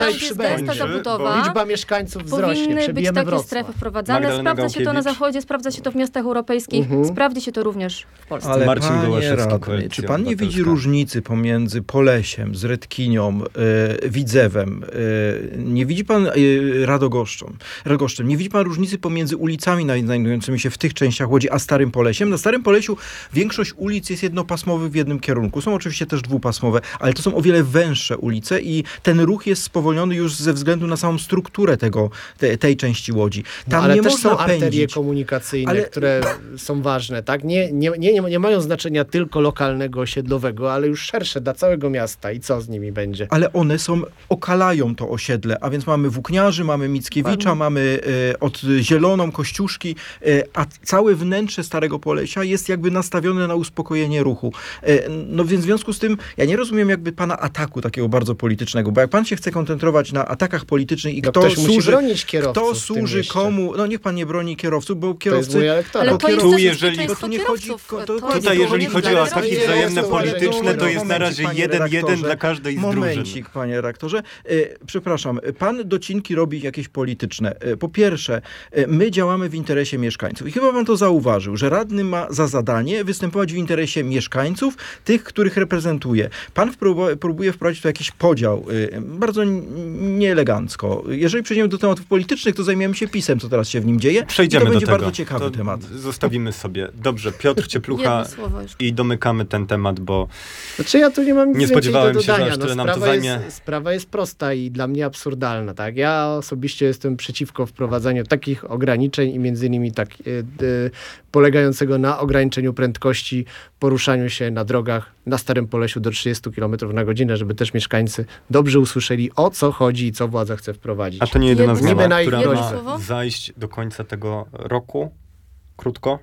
Tam, gdzie jest gęsta zabudowa, liczba mieszkańców wzrośnie, powinny być takie Wrocław. strefy wprowadzane. Sprawdza się to na zachodzie, sprawdza się to w miastach europejskich, sprawdzi się to również w Polsce. Ale Marcin panie Gołaszewski, radny, Koalicja czy pan nie widzi Obywatelska. różnicy pomiędzy Polesiem, Zretkinią, Widzewem? Nie widzi pan Radogoszczem? Nie widzi pan różnicy pomiędzy ulicami znajdującymi się w tych częściach Łodzi, a Starym Polesiem? Na Starym Polesiu większość ulic jest jednopasmowych w jednym kierunku. Są oczywiście też dwupasmowe, ale to są o wiele węższe ulice i ten ruch jest spowolniony już ze względu na samą strukturę tej części Łodzi. Tam ale nie też można są arterie pędzić. komunikacyjne, które są ważne, tak? Nie mają znaczenia tylko lokalnego, osiedlowego, ale już szersze dla całego miasta. I co z nimi będzie? Ale one okalają to osiedle, a więc mamy Włókniarzy, mamy Mickiewicza, mamy od Zieloną, Kościuszki, a całe wnętrze Starego Polesia jest jakby nastawione na uspokojenie ruchu. No więc w związku z tym ja nie rozumiem jakby pana ataku takiego bardzo politycznego, bo jak pan się chce koncentrować na atakach politycznych i kto musi bronić kierowców kto służy komu, no niech pan nie broni kierowców, bo To jest kierowcy... mój elektorat. Ale to jest Tu, też jeżeli- bezpieczeństwo to nie chodzi- kierowców. Tutaj, jeżeli chodzi o ataki kierowców. wzajemne Nie, polityczne, to jest na razie Panie 1-1 redaktorze. dla każdej z drużyn. Momencik, panie redaktorze. Przepraszam, pan docinki robi jakieś polityczne. Po pierwsze, my działamy w interesie mieszkańców. I chyba pan to zauważył, że radny ma za zadanie występować w interesie mieszkańców, tych, których reprezentuje. Pan próbuje wprowadzić tu jakiś podział, bardzo nieelegancko. Jeżeli przejdziemy do tematów politycznych, to zajmiemy się PiS-em, co teraz się w nim dzieje. Przejdziemy I to będzie do tego. bardzo ciekawy temat. Zostawimy sobie. Dobrze, Piotr Cieplucha Jedno słowo już. i domykamy ten temat, bo Znaczy ja tu nie mam nic Nie spodziewałem więcej do się, że dodania. aż tyle nam to zajmie. Sprawa jest prosta i dla mnie absurdalna. Tak? Ja osobiście jestem przeciwko wprowadzaniu takich ograniczeń i między innymi polegającego na ograniczeniu prędkości, poruszaniu się na drogach na Starym Polesiu do 30 km na godzinę, żeby też mieszkańcy dobrze usłyszeli, o co chodzi i co władza chce wprowadzić. a to nie jedyna Jedno zmiana, słowo. która Jedno ma słowo? zajść do końca tego roku. Krótko.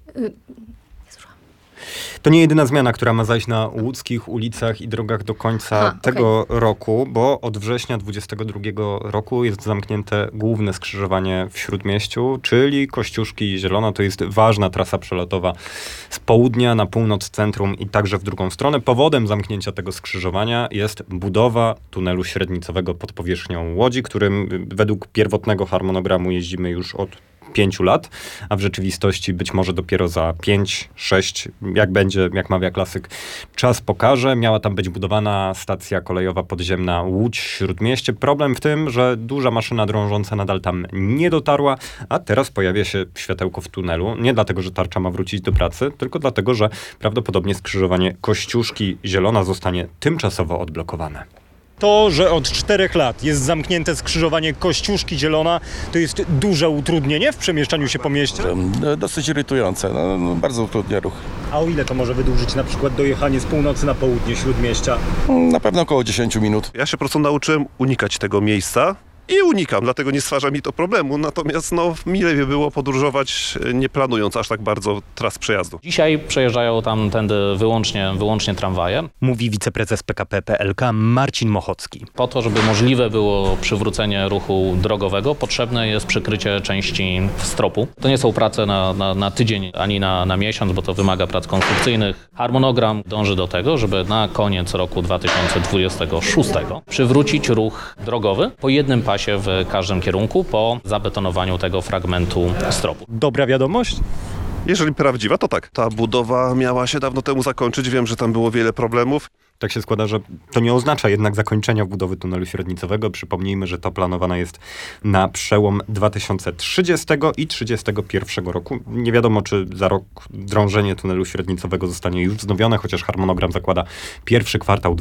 To nie jedyna zmiana, która ma zajść na łódzkich ulicach i drogach do końca tego roku, bo od września 2022 roku jest zamknięte główne skrzyżowanie w Śródmieściu, czyli Kościuszki i Zielona. To jest ważna trasa przelotowa z południa na północ centrum i także w drugą stronę. Powodem zamknięcia tego skrzyżowania jest budowa tunelu średnicowego pod powierzchnią Łodzi, którym według pierwotnego harmonogramu jeździmy już od 5 lat, a w rzeczywistości być może dopiero za 5-6, jak będzie, jak mawia klasyk, czas pokaże. Miała tam być budowana stacja kolejowa podziemna Łódź-Śródmieście. Problem w tym, że duża maszyna drążąca nadal tam nie dotarła, a teraz pojawia się światełko w tunelu. Nie dlatego, że tarcza ma wrócić do pracy, tylko dlatego, że prawdopodobnie skrzyżowanie Kościuszki-Zielona zostanie tymczasowo odblokowane. To, że od 4 lat jest zamknięte skrzyżowanie Kościuszki-Zielona, to jest duże utrudnienie w przemieszczaniu się po mieście? Dosyć irytujące, bardzo utrudnia ruch. A o ile to może wydłużyć na przykład dojechanie z północy na południe Śródmieścia? Na pewno około 10 minut. Ja się po prostu nauczyłem unikać tego miejsca i unikam, dlatego nie stwarza mi to problemu. Natomiast mile by było podróżować, nie planując aż tak bardzo tras przejazdu. Dzisiaj przejeżdżają tam tędy wyłącznie tramwaje. Mówi wiceprezes PKP PLK Marcin Mochocki. Po to, żeby możliwe było przywrócenie ruchu drogowego, potrzebne jest przykrycie części stropu. To nie są prace na tydzień ani na miesiąc, bo to wymaga prac konstrukcyjnych. Harmonogram dąży do tego, żeby na koniec roku 2026 przywrócić ruch drogowy po jednym pasie w każdym kierunku po zabetonowaniu tego fragmentu stropu. Dobra wiadomość? Jeżeli prawdziwa, to tak. Ta budowa miała się dawno temu zakończyć. Wiem, że tam było wiele problemów. Tak się składa, że to nie oznacza jednak zakończenia budowy tunelu średnicowego. Przypomnijmy, że to planowane jest na przełom 2030 i 2031 roku. Nie wiadomo, czy za rok drążenie tunelu średnicowego zostanie już wznowione, chociaż harmonogram zakłada pierwszy kwartał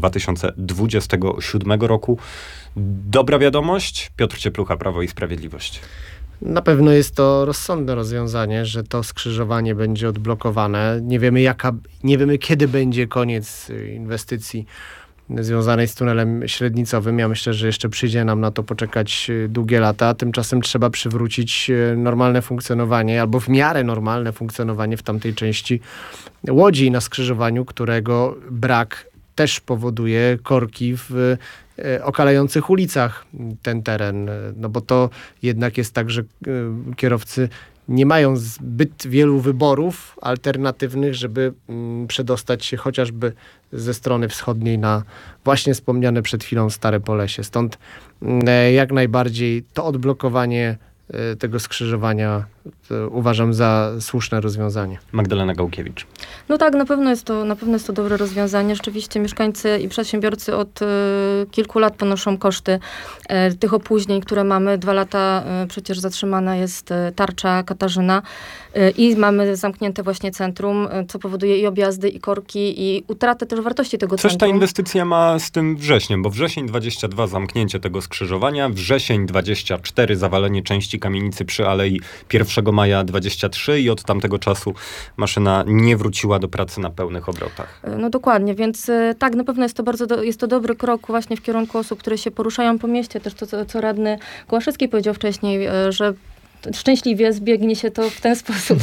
2027 roku. Dobra wiadomość. Piotr Cieplucha, Prawo i Sprawiedliwość. Na pewno jest to rozsądne rozwiązanie, że to skrzyżowanie będzie odblokowane. Nie wiemy, kiedy będzie koniec inwestycji związanej z tunelem średnicowym. Ja myślę, że jeszcze przyjdzie nam na to poczekać długie lata. Tymczasem trzeba przywrócić normalne funkcjonowanie, albo w miarę normalne funkcjonowanie w tamtej części Łodzi na skrzyżowaniu, którego brak też powoduje korki w okalających ulicach ten teren, no bo to jednak jest tak, że kierowcy nie mają zbyt wielu wyborów alternatywnych, żeby przedostać się chociażby ze strony wschodniej na właśnie wspomniane przed chwilą Stare Polesie. Stąd jak najbardziej to odblokowanie tego skrzyżowania uważam za słuszne rozwiązanie. Magdalena Gałkiewicz. No tak, na pewno jest to dobre rozwiązanie. Rzeczywiście mieszkańcy i przedsiębiorcy od kilku lat ponoszą koszty tych opóźnień, które mamy. 2 lata przecież zatrzymana jest tarcza Katarzyna i mamy zamknięte właśnie centrum, co powoduje i objazdy, i korki, i utratę też wartości tego centrum. Coś ta inwestycja ma z tym wrześniem, bo wrzesień 22 zamknięcie tego skrzyżowania, wrzesień 24 zawalenie części kamienicy przy Alei 1 maja 23 i od tamtego czasu maszyna nie wróciła do pracy na pełnych obrotach. No dokładnie, więc tak, na pewno jest to dobry krok właśnie w kierunku osób, które się poruszają po mieście. Też to, co radny Kołaszewski powiedział wcześniej, że szczęśliwie zbiegnie się to w ten sposób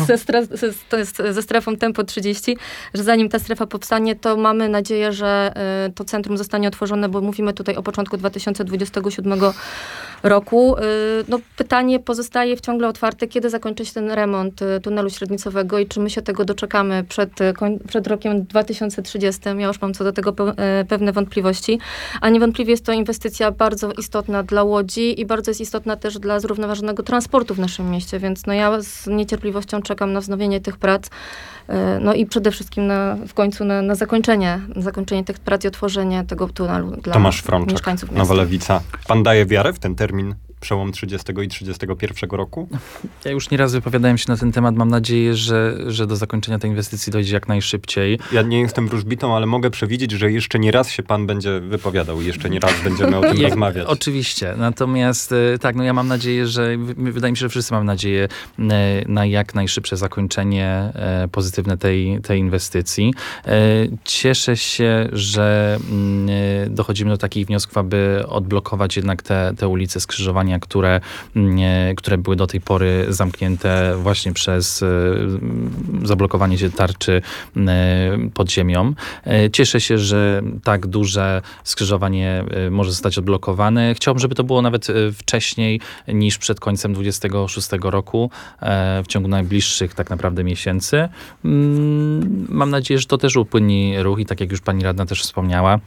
ze strefą Tempo 30, że zanim ta strefa powstanie, to mamy nadzieję, że to centrum zostanie otworzone, bo mówimy tutaj o początku 2027 roku. No, pytanie pozostaje ciągle otwarte, kiedy zakończy się ten remont tunelu średnicowego i czy my się tego doczekamy przed rokiem 2030. Ja już mam co do tego pewne wątpliwości, a niewątpliwie jest to inwestycja bardzo istotna dla Łodzi i bardzo jest istotna też dla zrównoważonego transportu w naszym mieście, więc no ja z niecierpliwością czekam na wznowienie tych prac, no i przede wszystkim w końcu na zakończenie tych prac i otworzenie tego tunelu dla Tomasz Frączek, mieszkańców miasta. Nowa Lewica. Pan daje wiarę w ten termin? Przełom 30 i 31 roku? Ja już nieraz wypowiadałem się na ten temat. Mam nadzieję, że do zakończenia tej inwestycji dojdzie jak najszybciej. Ja nie jestem wróżbitą, ale mogę przewidzieć, że jeszcze nie raz się pan będzie wypowiadał i jeszcze nie raz będziemy o tym rozmawiać. Oczywiście. Natomiast tak, no ja mam nadzieję, wydaje mi się, że wszyscy mamy nadzieję na jak najszybsze zakończenie pozytywne tej inwestycji. Cieszę się, że dochodzimy do takich wniosków, aby odblokować jednak te ulice, skrzyżowania, które były do tej pory zamknięte właśnie przez zablokowanie się tarczy pod ziemią. Cieszę się, że tak duże skrzyżowanie może zostać odblokowane. Chciałbym, żeby to było nawet wcześniej niż przed końcem 26 roku, w ciągu najbliższych tak naprawdę miesięcy. Mam nadzieję, że to też upłynie ruch i tak jak już pani radna też wspomniała,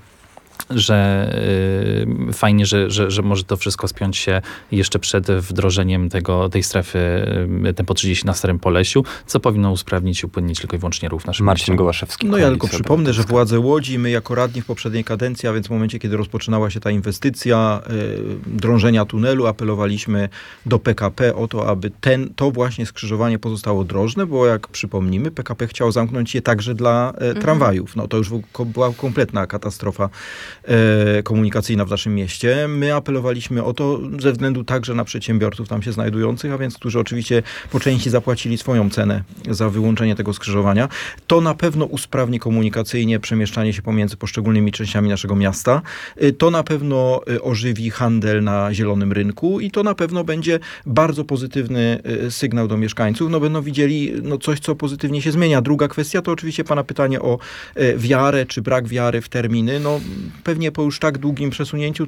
że fajnie, że może to wszystko spiąć się jeszcze przed wdrożeniem tej strefy Tempo 30 na Starym Polesiu, co powinno usprawnić i upłynnić tylko i wyłącznie ruch w naszym Marcin mieście. Gołaszewski. No ja tylko przypomnę, że władze Łodzi, my jako radni w poprzedniej kadencji, a więc w momencie, kiedy rozpoczynała się ta inwestycja drążenia tunelu, apelowaliśmy do PKP o to, aby to właśnie skrzyżowanie pozostało drożne, bo jak przypomnimy, PKP chciał zamknąć je także dla tramwajów. No to już była kompletna katastrofa komunikacyjna w naszym mieście. My apelowaliśmy o to ze względu także na przedsiębiorców tam się znajdujących, a więc którzy oczywiście po części zapłacili swoją cenę za wyłączenie tego skrzyżowania. To na pewno usprawni komunikacyjnie przemieszczanie się pomiędzy poszczególnymi częściami naszego miasta. To na pewno ożywi handel na zielonym rynku i to na pewno będzie bardzo pozytywny sygnał do mieszkańców. No będą widzieli coś, co pozytywnie się zmienia. Druga kwestia to oczywiście pana pytanie o wiarę, czy brak wiary w terminy. No pewnie po już tak długim przesunięciu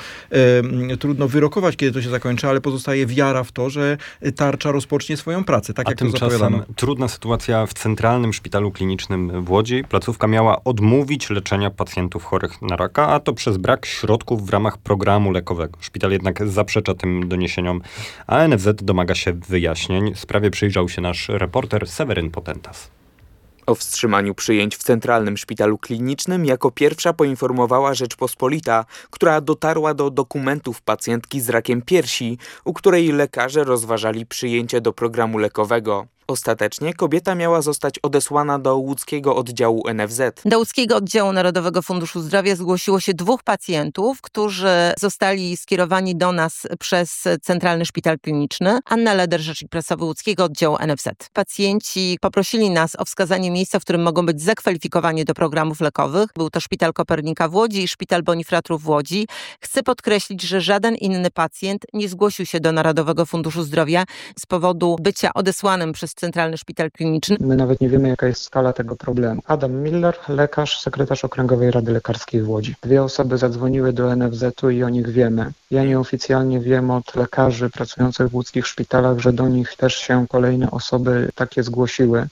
trudno wyrokować, kiedy to się zakończy, ale pozostaje wiara w to, że tarcza rozpocznie swoją pracę, tak jak to zapowiadano. Tymczasem trudna sytuacja w Centralnym Szpitalu Klinicznym w Łodzi. Placówka miała odmówić leczenia pacjentów chorych na raka, a to przez brak środków w ramach programu lekowego. Szpital jednak zaprzecza tym doniesieniom, a NFZ domaga się wyjaśnień. Sprawie przyjrzał się nasz reporter Seweryn Potentas. O wstrzymaniu przyjęć w Centralnym Szpitalu Klinicznym jako pierwsza poinformowała Rzeczpospolita, która dotarła do dokumentów pacjentki z rakiem piersi, u której lekarze rozważali przyjęcie do programu lekowego. Ostatecznie kobieta miała zostać odesłana do łódzkiego oddziału NFZ. Do łódzkiego oddziału Narodowego Funduszu Zdrowia zgłosiło się 2 pacjentów, którzy zostali skierowani do nas przez Centralny Szpital Kliniczny. Anna Leder, rzecznik prasowy łódzkiego oddziału NFZ. Pacjenci poprosili nas o wskazanie miejsca, w którym mogą być zakwalifikowani do programów lekowych. Był to Szpital Kopernika w Łodzi i Szpital Bonifratów w Łodzi. Chcę podkreślić, że żaden inny pacjent nie zgłosił się do Narodowego Funduszu Zdrowia z powodu bycia odesłanym przez Centralny Szpital Kliniczny. My nawet nie wiemy, jaka jest skala tego problemu. Adam Miller, lekarz, sekretarz Okręgowej Rady Lekarskiej w Łodzi. 2 osoby zadzwoniły do NFZ-u i o nich wiemy. Ja nieoficjalnie wiem od lekarzy pracujących w łódzkich szpitalach, że do nich też się kolejne osoby takie zgłosiły,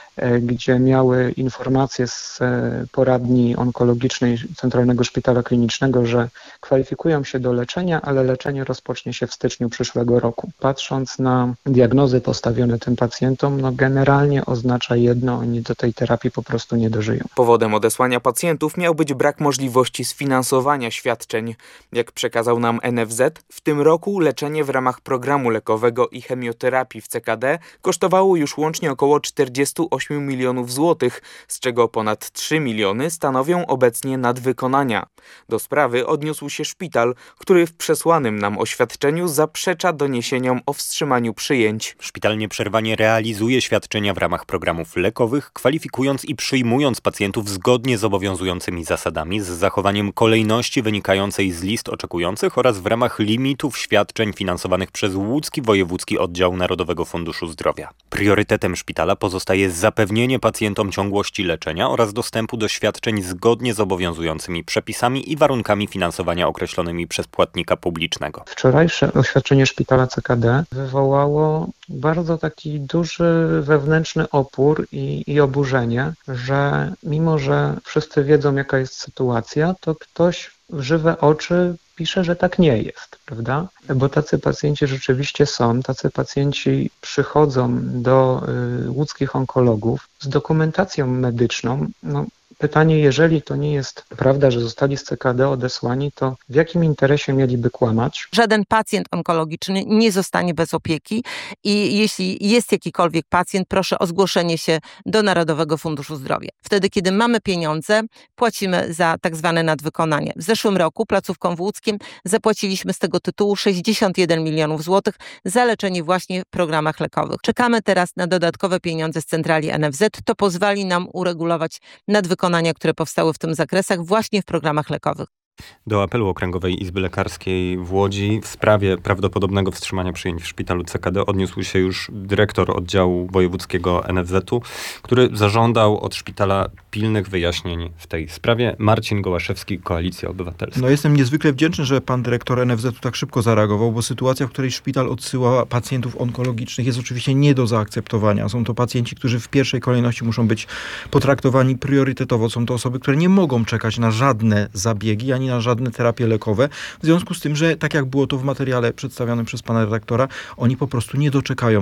gdzie miały informacje z poradni onkologicznej Centralnego Szpitala Klinicznego, że kwalifikują się do leczenia, ale leczenie rozpocznie się w styczniu przyszłego roku. Patrząc na diagnozy postawione tym pacjentom, generalnie oznacza jedno, oni do tej terapii po prostu nie dożyją. Powodem odesłania pacjentów miał być brak możliwości sfinansowania świadczeń. Jak przekazał nam NFZ, w tym roku leczenie w ramach programu lekowego i chemioterapii w CKD kosztowało już łącznie około 48 milionów złotych, z czego ponad 3 miliony stanowią obecnie nadwykonania. Do sprawy odniósł się szpital, który w przesłanym nam oświadczeniu zaprzecza doniesieniom o wstrzymaniu przyjęć. Szpital nieprzerwanie realizuje świadczenia w ramach programów lekowych, kwalifikując i przyjmując pacjentów zgodnie z obowiązującymi zasadami, z zachowaniem kolejności wynikającej z list oczekujących oraz w ramach limitów świadczeń finansowanych przez Łódzki Wojewódzki Oddział Narodowego Funduszu Zdrowia. Priorytetem szpitala pozostaje zapewnienie pacjentom ciągłości leczenia oraz dostępu do świadczeń zgodnie z obowiązującymi przepisami i warunkami finansowania określonymi przez płatnika publicznego. Wczorajsze oświadczenie szpitala CKD wywołało bardzo taki duży wewnętrzny opór i oburzenie, że mimo, że wszyscy wiedzą, jaka jest sytuacja, to ktoś w żywe oczy pisze, że tak nie jest, prawda? Bo tacy pacjenci rzeczywiście są, tacy pacjenci przychodzą do łódzkich onkologów z dokumentacją medyczną. Pytanie, jeżeli to nie jest prawda, że zostali z CKD odesłani, to w jakim interesie mieliby kłamać? Żaden pacjent onkologiczny nie zostanie bez opieki i jeśli jest jakikolwiek pacjent, proszę o zgłoszenie się do Narodowego Funduszu Zdrowia. Wtedy, kiedy mamy pieniądze, płacimy za tak zwane nadwykonanie. W zeszłym roku placówkom w Łódzkiem zapłaciliśmy z tego tytułu 61 milionów złotych za leczenie właśnie w programach lekowych. Czekamy teraz na dodatkowe pieniądze z centrali NFZ. To pozwoli nam uregulować nadwykonania, które powstały w tym zakresach właśnie w programach lekowych. Do apelu Okręgowej Izby Lekarskiej w Łodzi w sprawie prawdopodobnego wstrzymania przyjęć w szpitalu CKD odniósł się już dyrektor oddziału wojewódzkiego NFZ-u, który zażądał od szpitala pilnych wyjaśnień w tej sprawie. Marcin Gołaszewski, Koalicja Obywatelska. Jestem niezwykle wdzięczny, że pan dyrektor NFZ-u tak szybko zareagował, bo sytuacja, w której szpital odsyła pacjentów onkologicznych jest oczywiście nie do zaakceptowania. Są to pacjenci, którzy w pierwszej kolejności muszą być potraktowani priorytetowo. Są to osoby, które nie mogą czekać na żadne zabiegi, ani na żadne terapie lekowe. W związku z tym, że tak jak było to w materiale przedstawionym przez pana redaktora, oni po prostu nie doczekają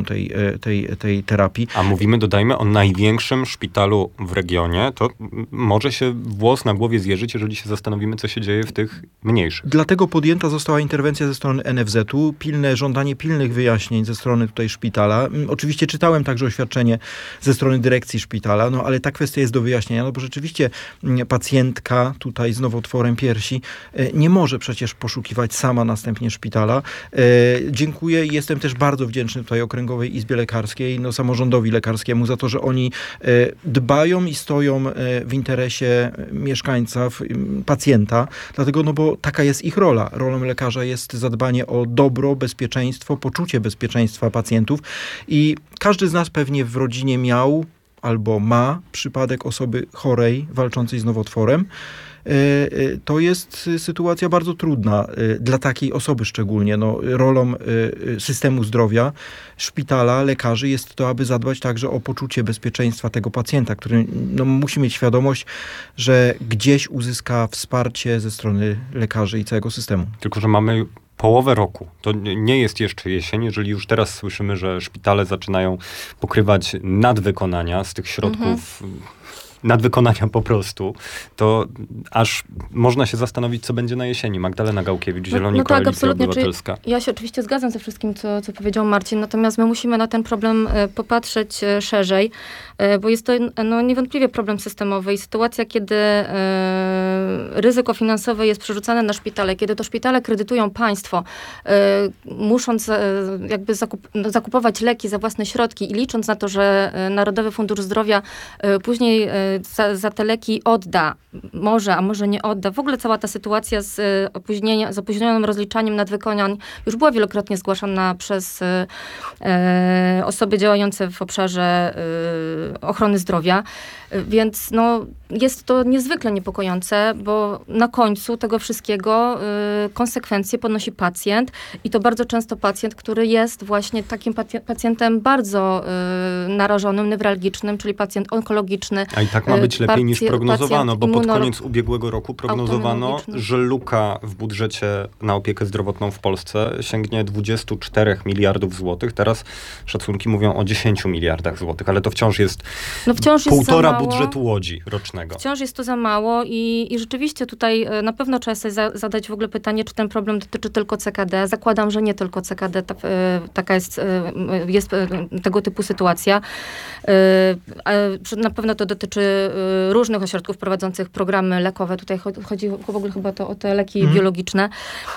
tej terapii. A mówimy, dodajmy, o największym szpitalu w regionie. To może się włos na głowie zjeżyć, jeżeli się zastanowimy, co się dzieje w tych mniejszych. Dlatego podjęta została interwencja ze strony NFZ-u, żądanie pilnych wyjaśnień ze strony tutaj szpitala. Oczywiście czytałem także oświadczenie ze strony dyrekcji szpitala, ale ta kwestia jest do wyjaśnienia, bo rzeczywiście pacjentka tutaj z nowotworem piersi nie może przecież poszukiwać sama następnie szpitala. Dziękuję i jestem też bardzo wdzięczny tutaj Okręgowej Izbie Lekarskiej, samorządowi lekarskiemu za to, że oni dbają i stoją w interesie mieszkańca, pacjenta, dlatego, bo taka jest ich rola. Rolą lekarza jest zadbanie o dobro, bezpieczeństwo, poczucie bezpieczeństwa pacjentów i każdy z nas pewnie w rodzinie miał albo ma przypadek osoby chorej, walczącej z nowotworem. To jest sytuacja bardzo trudna dla takiej osoby szczególnie. Rolą systemu zdrowia, szpitala, lekarzy jest to, aby zadbać także o poczucie bezpieczeństwa tego pacjenta, który musi mieć świadomość, że gdzieś uzyska wsparcie ze strony lekarzy i całego systemu. Tylko że mamy połowę roku. To nie jest jeszcze jesień. Jeżeli już teraz słyszymy, że szpitale zaczynają pokrywać nadwykonania z tych środków nadwykonania po prostu, to aż można się zastanowić, co będzie na jesieni. Magdalena Gałkiewicz, Zieloni, Koalicja Obywatelska. Ja się oczywiście zgadzam ze wszystkim, co powiedział Marcin, natomiast my musimy na ten problem popatrzeć szerzej, bo jest to niewątpliwie problem systemowy i sytuacja, kiedy ryzyko finansowe jest przerzucane na szpitale, kiedy to szpitale kredytują państwo, musząc jakby zakupować leki za własne środki i licząc na to, że Narodowy Fundusz Zdrowia później za te leki odda, a może nie odda. W ogóle cała ta sytuacja z opóźnionym rozliczaniem nadwykonań już była wielokrotnie zgłaszana przez osoby działające w obszarze ochrony zdrowia. Więc jest to niezwykle niepokojące, bo na końcu tego wszystkiego konsekwencje ponosi pacjent i to bardzo często pacjent, który jest właśnie takim pacjentem bardzo narażonym, newralgicznym, czyli pacjent onkologiczny. A i tak ma być lepiej niż prognozowano, bo pod koniec ubiegłego roku prognozowano, że luka w budżecie na opiekę zdrowotną w Polsce sięgnie 24 miliardów złotych. Teraz szacunki mówią o 10 miliardach złotych, ale to wciąż jest półtora budżetu Łodzi rocznego. Wciąż jest to za mało i rzeczywiście tutaj na pewno trzeba sobie zadać w ogóle pytanie, czy ten problem dotyczy tylko CKD. Zakładam, że nie tylko CKD, taka jest tego typu sytuacja. Na pewno to dotyczy różnych ośrodków prowadzących programy lekowe. Tutaj chodzi w ogóle chyba o te leki biologiczne.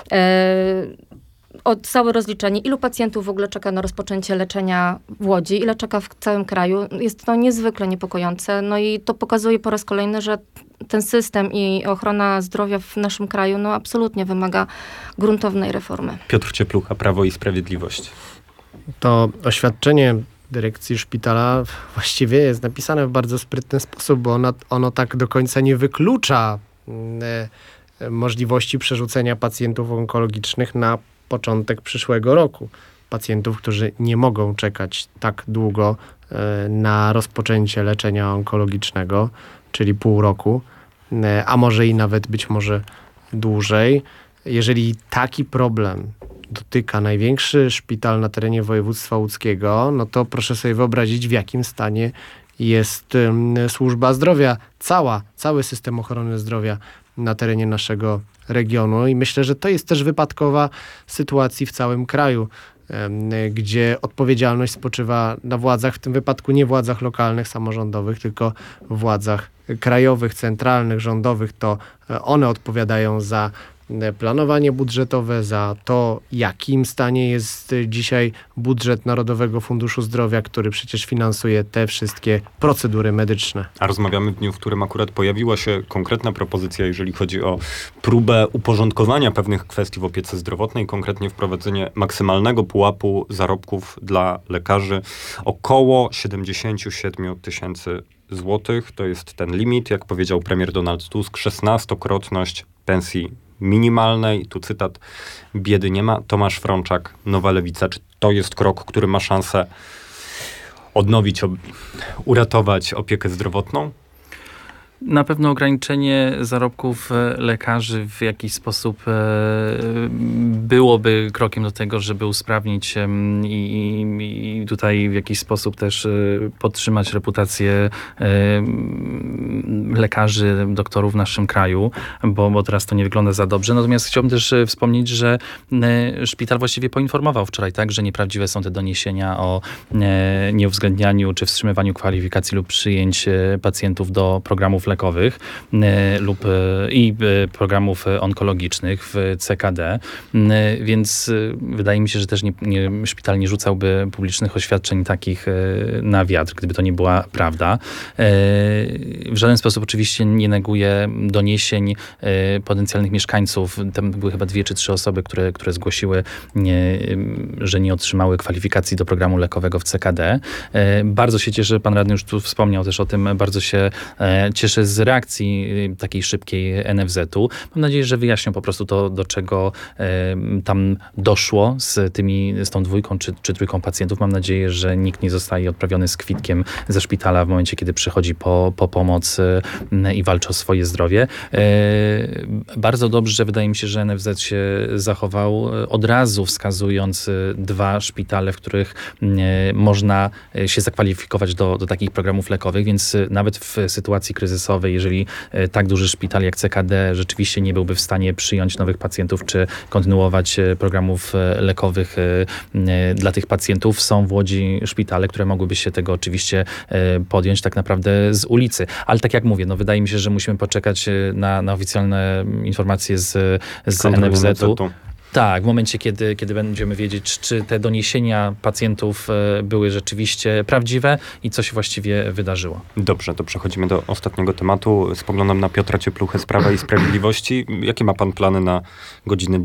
O całe rozliczenie, ilu pacjentów w ogóle czeka na rozpoczęcie leczenia w Łodzi, ile czeka w całym kraju. Jest to niezwykle niepokojące. I to pokazuje po raz kolejny, że ten system i ochrona zdrowia w naszym kraju absolutnie wymaga gruntownej reformy. Piotr Cieplucha, Prawo i Sprawiedliwość. To oświadczenie dyrekcji szpitala właściwie jest napisane w bardzo sprytny sposób, bo ono tak do końca nie wyklucza możliwości przerzucenia pacjentów onkologicznych na początek przyszłego roku. Pacjentów, którzy nie mogą czekać tak długo na rozpoczęcie leczenia onkologicznego, czyli pół roku, a może i nawet być może dłużej. Jeżeli taki problem dotyka największy szpital na terenie województwa łódzkiego, to proszę sobie wyobrazić, w jakim stanie jest służba zdrowia, cały system ochrony zdrowia na terenie naszego regionu i myślę, że to jest też wypadkowa sytuacji w całym kraju, gdzie odpowiedzialność spoczywa na władzach, w tym wypadku nie władzach lokalnych, samorządowych, tylko władzach krajowych, centralnych, rządowych. To one odpowiadają za planowanie budżetowe, za to, jakim stanie jest dzisiaj budżet Narodowego Funduszu Zdrowia, który przecież finansuje te wszystkie procedury medyczne. A rozmawiamy w dniu, w którym akurat pojawiła się konkretna propozycja, jeżeli chodzi o próbę uporządkowania pewnych kwestii w opiece zdrowotnej, konkretnie wprowadzenie maksymalnego pułapu zarobków dla lekarzy. Około 77 000 złotych. To jest ten limit, jak powiedział premier Donald Tusk, 16-krotność pensji minimalnej. Tu cytat: biedy nie ma. Tomasz Frączak, Nowa Lewica. Czy to jest krok, który ma szansę odnowić, uratować opiekę zdrowotną? Na pewno ograniczenie zarobków lekarzy w jakiś sposób byłoby krokiem do tego, żeby usprawnić i tutaj w jakiś sposób też podtrzymać reputację lekarzy, doktorów w naszym kraju, bo teraz to nie wygląda za dobrze. Natomiast chciałbym też wspomnieć, że szpital właściwie poinformował wczoraj, że nieprawdziwe są te doniesienia o nieuwzględnianiu czy wstrzymywaniu kwalifikacji lub przyjęć pacjentów do programów lekowych lub i programów onkologicznych w CKD, więc wydaje mi się, że też szpital nie rzucałby publicznych oświadczeń takich na wiatr, gdyby to nie była prawda. W żaden sposób oczywiście nie neguje doniesień potencjalnych mieszkańców. Tam były chyba 2 czy 3 osoby, które zgłosiły, że nie otrzymały kwalifikacji do programu lekowego w CKD. Bardzo się cieszę, pan radny już tu wspomniał też o tym, bardzo się cieszę z reakcji takiej szybkiej NFZ-u. Mam nadzieję, że wyjaśnią po prostu to, do czego tam doszło z tą 2 czy 3 pacjentów. Mam nadzieję, że nikt nie zostaje odprawiony z kwitkiem ze szpitala w momencie, kiedy przychodzi po pomoc i walczy o swoje zdrowie. Bardzo dobrze, wydaje mi się, że NFZ się zachował, od razu wskazując 2 szpitale, w których można się zakwalifikować do takich programów lekowych, więc nawet w sytuacji kryzysowej, jeżeli tak duży szpital jak CKD rzeczywiście nie byłby w stanie przyjąć nowych pacjentów, czy kontynuować programów lekowych dla tych pacjentów, są w Łodzi szpitale, które mogłyby się tego oczywiście podjąć tak naprawdę z ulicy. Ale tak jak mówię, wydaje mi się, że musimy poczekać na oficjalne informacje z NFZ-u. Tak, w momencie, kiedy będziemy wiedzieć, czy te doniesienia pacjentów były rzeczywiście prawdziwe i co się właściwie wydarzyło. Dobrze, to przechodzimy do ostatniego tematu. Spoglądam na Piotra Ciepluchę z Prawa i Sprawiedliwości. Jakie ma pan plany na godzinę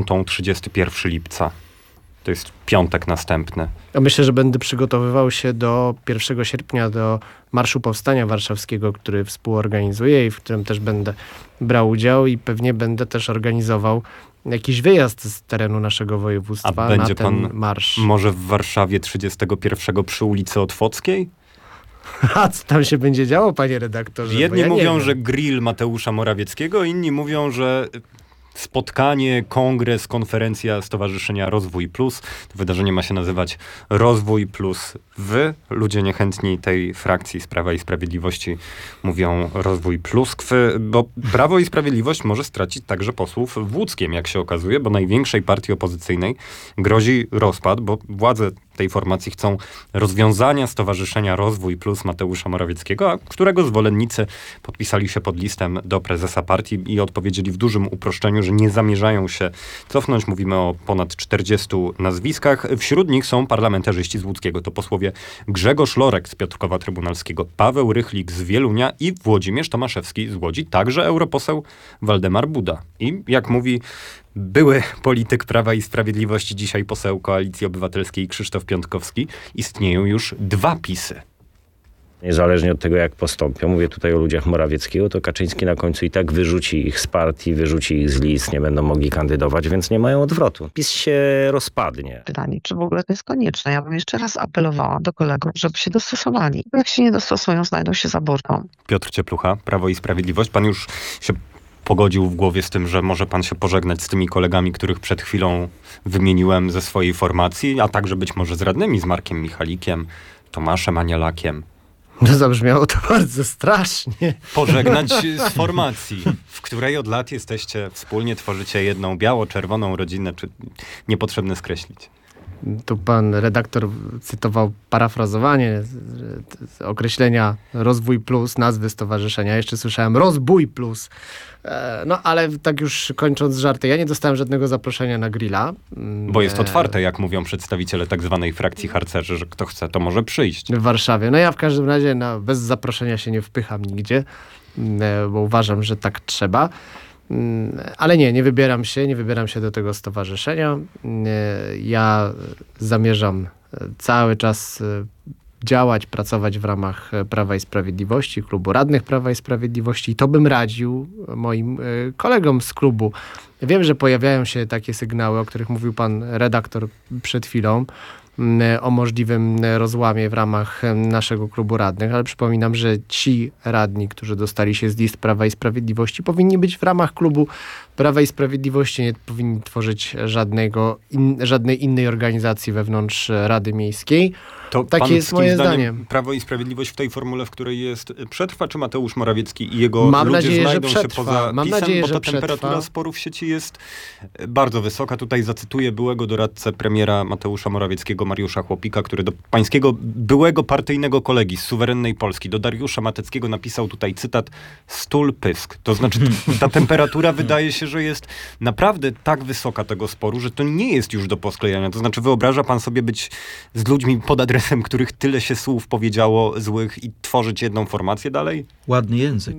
10:31 lipca? To jest piątek następny. Myślę, że będę przygotowywał się do 1 sierpnia, do Marszu Powstania Warszawskiego, który współorganizuję i w którym też będę brał udział i pewnie będę też organizował jakiś wyjazd z terenu naszego województwa A będzie na ten pan marsz. może w Warszawie 31 przy ulicy Otwockiej? A co tam się będzie działo, panie redaktorze? Jedni ja mówią, że grill Mateusza Morawieckiego, inni mówią, że spotkanie, kongres, konferencja Stowarzyszenia Rozwój Plus. To wydarzenie ma się nazywać Rozwój Plus. Wy, ludzie niechętni tej frakcji z Prawa i Sprawiedliwości, mówią Rozwój Pluskwy, bo Prawo i Sprawiedliwość może stracić także posłów w Łódzkiem, jak się okazuje, bo największej partii opozycyjnej grozi rozpad, bo władze tej formacji chcą rozwiązania Stowarzyszenia Rozwój Plus Mateusza Morawieckiego, a którego zwolennicy podpisali się pod listem do prezesa partii i odpowiedzieli w dużym uproszczeniu, że nie zamierzają się cofnąć. Mówimy o ponad 40 nazwiskach. Wśród nich są parlamentarzyści z Łódzkiego. To posłowie Grzegorz Lorek z Piotrkowa Trybunalskiego, Paweł Rychlik z Wielunia i Włodzimierz Tomaszewski z Łodzi, także europoseł Waldemar Buda. I jak mówi były polityk Prawa i Sprawiedliwości, dzisiaj poseł Koalicji Obywatelskiej Krzysztof Piątkowski, istnieją już 2 PiS-y. Niezależnie od tego, jak postąpią, mówię tutaj o ludziach Morawieckiego, to Kaczyński na końcu i tak wyrzuci ich z partii, wyrzuci ich z list, nie będą mogli kandydować, więc nie mają odwrotu. PiS się rozpadnie. Pytanie, czy w ogóle to jest konieczne? Ja bym jeszcze raz apelowała do kolegów, żeby się dostosowali. Bo jak się nie dostosują, znajdą się za burtą. Piotr Cieplucha, Prawo i Sprawiedliwość. Pan już się pogodził w głowie z tym, że może pan się pożegnać z tymi kolegami, których przed chwilą wymieniłem ze swojej formacji, a także być może z radnymi, z Markiem Michalikiem, Tomaszem Anielakiem. No zabrzmiało to bardzo strasznie. Pożegnać z formacji, w której od lat jesteście, wspólnie tworzycie jedną biało-czerwoną rodzinę, czy niepotrzebne skreślić? Tu pan redaktor cytował parafrazowanie z określenia Rozwój Plus, nazwy stowarzyszenia. Jeszcze słyszałem Rozbój Plus. No ale tak już kończąc żarty, ja nie dostałem żadnego zaproszenia na grilla. Bo jest otwarte, jak mówią przedstawiciele tak zwanej frakcji harcerzy, że kto chce, to może przyjść. W Warszawie. No ja w każdym razie bez zaproszenia się nie wpycham nigdzie, bo uważam, że tak trzeba. Ale nie wybieram się do tego stowarzyszenia. Ja zamierzam cały czas działać, pracować w ramach Prawa i Sprawiedliwości, klubu radnych Prawa i Sprawiedliwości i to bym radził moim kolegom z klubu. Wiem, że pojawiają się takie sygnały, o których mówił pan redaktor przed chwilą, o możliwym rozłamie w ramach naszego klubu radnych, ale przypominam, że ci radni, którzy dostali się z list Prawa i Sprawiedliwości, powinni być w ramach klubu Prawa i Sprawiedliwości, nie powinni tworzyć żadnej innej organizacji wewnątrz Rady Miejskiej. To takie jest moje zdanie. Prawo i Sprawiedliwość w tej formule, w której jest, przetrwa, czy Mateusz Morawiecki i jego ludzie znajdą się poza PiS-em, bo ta temperatura sporu w sieci jest bardzo wysoka. Tutaj zacytuję byłego doradcę premiera Mateusza Morawieckiego, Mariusza Chłopika, który do pańskiego byłego partyjnego kolegi z Suwerennej Polski, do Dariusza Mateckiego napisał tutaj cytat: stul pysk. To znaczy ta temperatura wydaje się, że jest naprawdę tak wysoka tego sporu, że to nie jest już do posklejania. To znaczy wyobraża pan sobie być z ludźmi pod adresem, których tyle się słów powiedziało złych i tworzyć jedną formację dalej? Ładny język.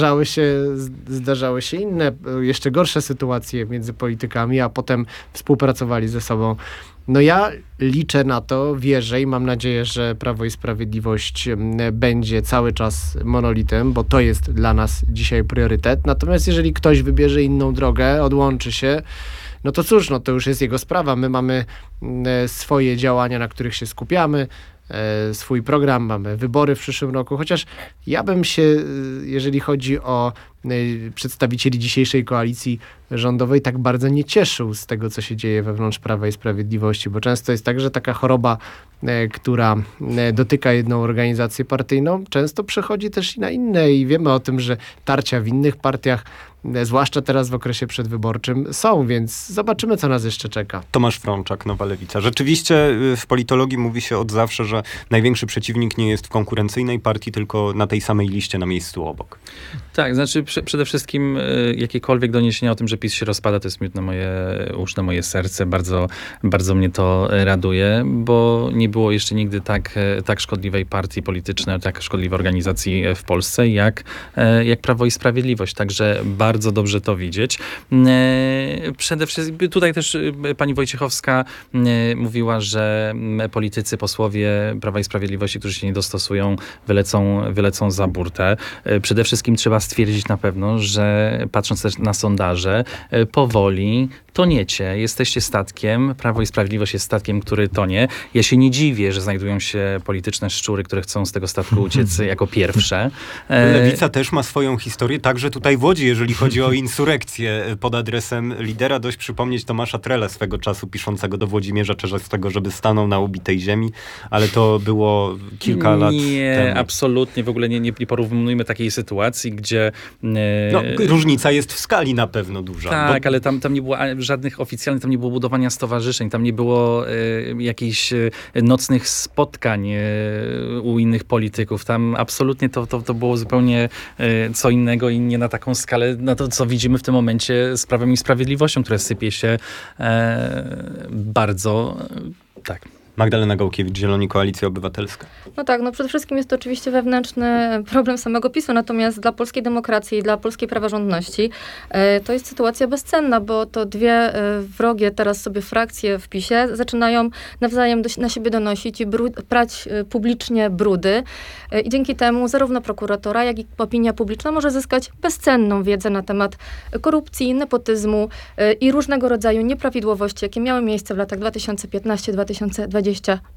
Zdarzały się inne, jeszcze gorsze sytuacje między politykami, a potem współpracowali ze sobą. No ja liczę na to, wierzę i mam nadzieję, że Prawo i Sprawiedliwość będzie cały czas monolitem, bo to jest dla nas dzisiaj priorytet. Natomiast jeżeli ktoś wybierze inną drogę, odłączy się, no to cóż, no to już jest jego sprawa. My mamy swoje działania, na których się skupiamy, swój program, mamy wybory w przyszłym roku, chociaż ja bym się, jeżeli chodzi o przedstawicieli dzisiejszej koalicji rządowej, tak bardzo nie cieszył z tego, co się dzieje wewnątrz Prawa i Sprawiedliwości, bo często jest tak, że taka choroba, która dotyka jedną organizację partyjną, często przechodzi też i na inne i wiemy o tym, że tarcia w innych partiach, zwłaszcza teraz w okresie przedwyborczym, są, więc zobaczymy, co nas jeszcze czeka. Tomasz Frączak, Nowa Lewica. Rzeczywiście w politologii mówi się od zawsze, że największy przeciwnik nie jest w konkurencyjnej partii, tylko na tej samej liście, na miejscu obok. Tak, znaczy przede wszystkim jakiekolwiek doniesienia o tym, że PiS się rozpada, to jest miód na moje serce. Bardzo, bardzo mnie to raduje, bo nie było jeszcze nigdy tak szkodliwej partii politycznej, tak szkodliwej organizacji w Polsce, jak Prawo i Sprawiedliwość. Także bardzo dobrze to widzieć. Przede wszystkim tutaj też pani Wojciechowska mówiła, że politycy, posłowie Prawa i Sprawiedliwości, którzy się nie dostosują, wylecą za burtę. Przede wszystkim trzeba stwierdzić na pewno, że patrząc też na sondaże, powoli toniecie. Jesteście statkiem. Prawo i Sprawiedliwość jest statkiem, który tonie. Ja się nie dziwię, że znajdują się polityczne szczury, które chcą z tego statku uciec jako pierwsze. Lewica też ma swoją historię, także tutaj w Łodzi, jeżeli chodzi o insurekcję pod adresem lidera. Dość przypomnieć Tomasza Trela swego czasu, piszącego do Włodzimierza Czerzastego, żeby stanął na ubitej ziemi, ale to było kilka lat temu. Nie, absolutnie. W ogóle nie porównujmy takiej sytuacji, gdzie... różnica jest w skali na pewno duża. Tak, ale tam nie było żadnych oficjalnych, tam nie było budowania stowarzyszeń, tam nie było jakichś nocnych spotkań u innych polityków. Tam absolutnie to było zupełnie co innego i nie na taką skalę, na to, co widzimy w tym momencie z Prawem i Sprawiedliwością, które sypie się bardzo, tak. Magdalena Gałkiewicz, Zieloni, Koalicja Obywatelska. No tak, przede wszystkim jest to oczywiście wewnętrzny problem samego PiS-u, natomiast dla polskiej demokracji i dla polskiej praworządności to jest sytuacja bezcenna, bo to dwie wrogie teraz sobie frakcje w PiS-ie zaczynają nawzajem na siebie donosić i prać publicznie brudy i dzięki temu zarówno prokuratura, jak i opinia publiczna może zyskać bezcenną wiedzę na temat korupcji, nepotyzmu i różnego rodzaju nieprawidłowości, jakie miały miejsce w latach 2015-2023.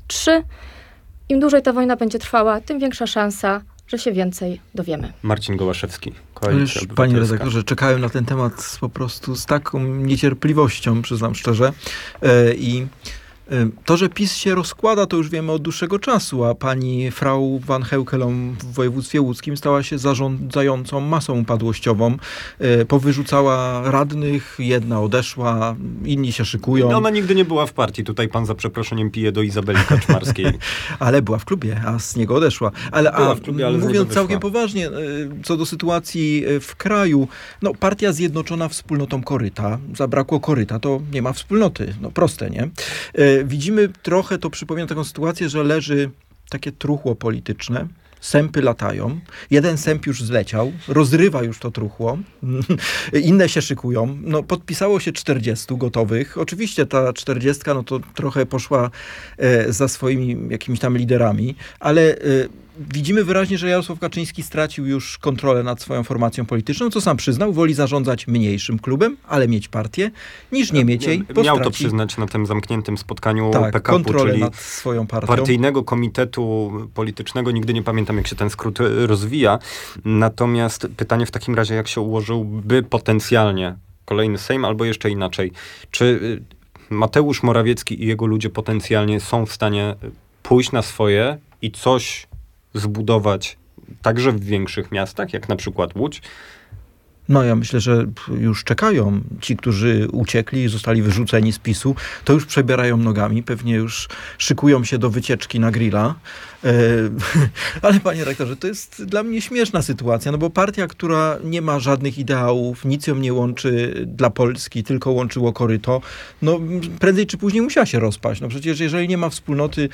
Im dłużej ta wojna będzie trwała, tym większa szansa, że się więcej dowiemy. Marcin Gołaszewski, Koalicja Obywatelska. Panie redaktorze, czekałem na ten temat po prostu z taką niecierpliwością, przyznam szczerze. I to, że PiS się rozkłada, to już wiemy od dłuższego czasu, a pani Frau van Heukelom w województwie łódzkim stała się zarządzającą masą upadłościową. Powyrzucała radnych, jedna odeszła, inni się szykują. Ona nigdy nie była w partii. Tutaj pan za przeproszeniem pije do Izabeli Kaczmarskiej. Ale była w klubie, a z niego odeszła. Była w klubie, ale mówiąc całkiem poważnie, co do sytuacji w kraju, partia zjednoczona wspólnotą koryta. Zabrakło koryta, to nie ma wspólnoty. Proste, nie? Widzimy trochę, to przypomina taką sytuację, że leży takie truchło polityczne, sępy latają, jeden sęp już zleciał, rozrywa już to truchło, inne się szykują, podpisało się 40 gotowych, oczywiście ta 40 to trochę poszła za swoimi jakimiś tam liderami, ale widzimy wyraźnie, że Jarosław Kaczyński stracił już kontrolę nad swoją formacją polityczną, co sam przyznał, woli zarządzać mniejszym klubem, ale mieć partię, niż nie mieć jej, bo miał straci. to przyznać na tym zamkniętym spotkaniu PKP-u, kontrolę czyli nad swoją partią. Partyjnego Komitetu Politycznego. Nigdy nie pamiętam, jak się ten skrót rozwija. Natomiast pytanie w takim razie, jak się ułożyłby potencjalnie kolejny Sejm, albo jeszcze inaczej. Czy Mateusz Morawiecki i jego ludzie potencjalnie są w stanie pójść na swoje i coś zbudować także w większych miastach, jak na przykład Łódź? Ja myślę, że już czekają. Ci, którzy uciekli i zostali wyrzuceni z PiS-u, to już przebierają nogami, pewnie już szykują się do wycieczki na grilla. Ale panie rektorze, to jest dla mnie śmieszna sytuacja, bo partia, która nie ma żadnych ideałów, nic ją nie łączy dla Polski, tylko łączyło koryto, prędzej czy później musiała się rozpaść. Przecież jeżeli nie ma wspólnoty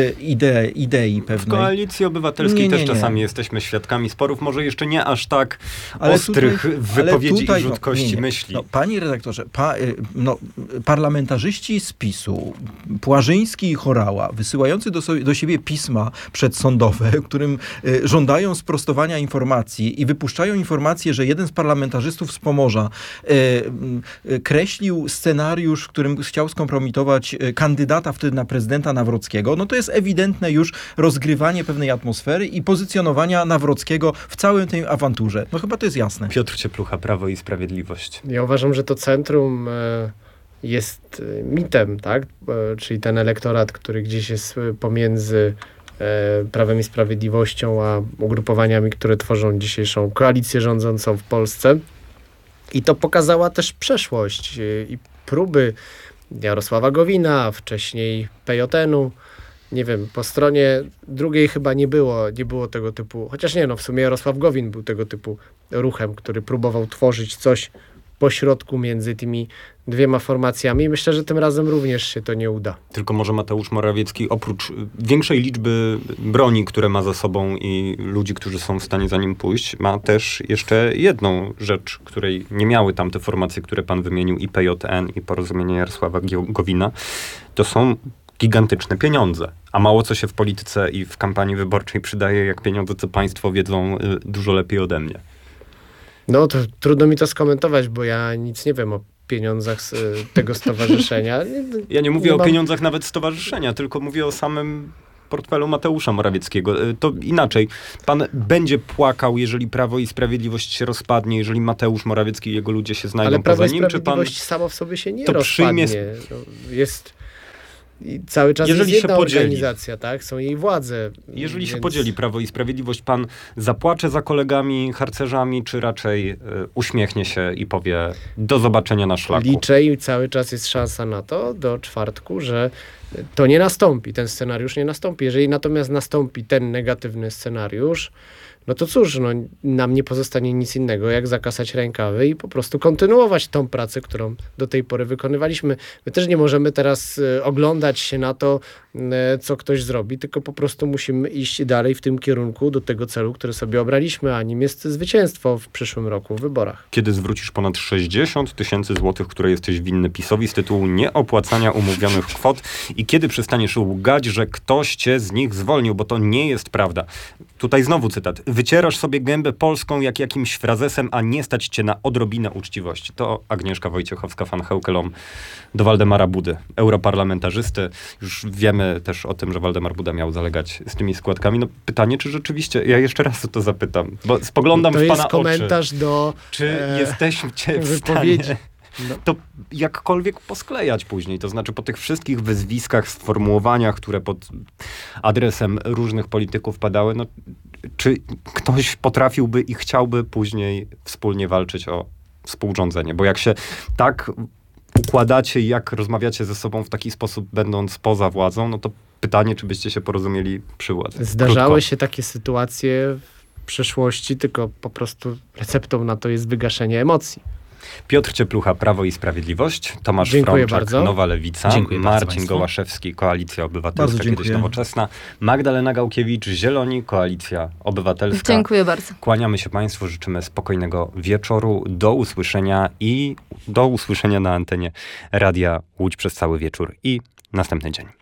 idei pewnej. W Koalicji Obywatelskiej też czasami jesteśmy świadkami sporów, może jeszcze nie aż tak ostrych wypowiedzi i rzutkości myśli. Panie redaktorze, parlamentarzyści z PiS-u, Płażyński i Horała, wysyłający do siebie pisma przedsądowe, w którym żądają sprostowania informacji i wypuszczają informację, że jeden z parlamentarzystów z Pomorza kreślił scenariusz, w którym chciał skompromitować kandydata wtedy na prezydenta Nawrockiego, to jest ewidentne już rozgrywanie pewnej atmosfery i pozycjonowania Nawrockiego w całej tej awanturze. Chyba to jest jasne. Piotr Cieplucha, Prawo i Sprawiedliwość. Ja uważam, że to centrum jest mitem, tak? Czyli ten elektorat, który gdzieś jest pomiędzy Prawem i Sprawiedliwością, a ugrupowaniami, które tworzą dzisiejszą koalicję rządzącą w Polsce. I to pokazała też przeszłość i próby Jarosława Gowina, wcześniej PJN-u. Nie wiem, po stronie drugiej chyba nie było tego typu, chociaż w sumie Jarosław Gowin był tego typu ruchem, który próbował tworzyć coś pośrodku między tymi dwiema formacjami. Myślę, że tym razem również się to nie uda. Tylko może Mateusz Morawiecki oprócz większej liczby broni, które ma za sobą i ludzi, którzy są w stanie za nim pójść, ma też jeszcze jedną rzecz, której nie miały tamte formacje, które pan wymienił, i PJN, i Porozumienie Jarosława Gowina. To są gigantyczne pieniądze. A mało co się w polityce i w kampanii wyborczej przydaje, jak pieniądze, co państwo wiedzą dużo lepiej ode mnie. No to trudno mi to skomentować, bo ja nic nie wiem o pieniądzach z tego stowarzyszenia. Ja nie mówię o pieniądzach nawet stowarzyszenia, tylko mówię o samym portfelu Mateusza Morawieckiego. To inaczej. Pan będzie płakał, jeżeli Prawo i Sprawiedliwość się rozpadnie, jeżeli Mateusz Morawiecki i jego ludzie się znajdą ale Prawo poza nim, i Sprawiedliwość samo w sobie się nie to rozpadnie. Jest i cały czas jeżeli jest jedna się podzieli, organizacja, tak? Są jej władze. Jeżeli się podzieli Prawo i Sprawiedliwość, pan zapłacze za kolegami harcerzami, czy raczej uśmiechnie się i powie do zobaczenia na szlaku? Liczę i cały czas jest szansa na to do czwartku, że to nie nastąpi, ten scenariusz nie nastąpi. Jeżeli natomiast nastąpi ten negatywny scenariusz, no to cóż, no, nam nie pozostanie nic innego, jak zakasać rękawy i po prostu kontynuować tą pracę, którą do tej pory wykonywaliśmy. My też nie możemy teraz oglądać się na to, co ktoś zrobi, tylko po prostu musimy iść dalej w tym kierunku do tego celu, który sobie obraliśmy, a nim jest zwycięstwo w przyszłym roku w wyborach. Kiedy zwrócisz ponad 60 000 złotych, które jesteś winny PiS-owi z tytułu nieopłacania umówionych kwot i kiedy przestaniesz łgać, że ktoś cię z nich zwolnił, bo to nie jest prawda. Tutaj znowu cytat. Wycierasz sobie gębę polską jak jakimś frazesem, a nie stać cię na odrobinę uczciwości. To Agnieszka Wojciechowska-van Heukelom do Waldemara Budy, europarlamentarzysty. Już wiemy też o tym, że Waldemar Buda miał zalegać z tymi składkami. No pytanie, czy rzeczywiście, ja jeszcze raz to zapytam, bo spoglądam w pana oczy. To jest komentarz do czy jesteśmy w wypowiedzi. Stanie to jakkolwiek posklejać później. To znaczy po tych wszystkich wyzwiskach, sformułowaniach, które pod adresem różnych polityków padały, no, czy ktoś potrafiłby i chciałby później wspólnie walczyć o współrządzenie? Bo jak się tak układacie i jak rozmawiacie ze sobą w taki sposób, będąc poza władzą, no to pytanie, czy byście się porozumieli przy władzy. Zdarzały się takie sytuacje w przeszłości, tylko po prostu receptą na to jest wygaszenie emocji. Piotr Cieplucha, Prawo i Sprawiedliwość, Tomasz Dziękuję Frączak, bardzo. Nowa Lewica, Marcin Gołaszewski, Koalicja Obywatelska, kiedyś Nowoczesna, Magdalena Gałkiewicz, Zieloni, Koalicja Obywatelska. Dziękuję bardzo. Kłaniamy się Państwu, życzymy spokojnego wieczoru, do usłyszenia na antenie Radia Łódź przez cały wieczór i następny dzień.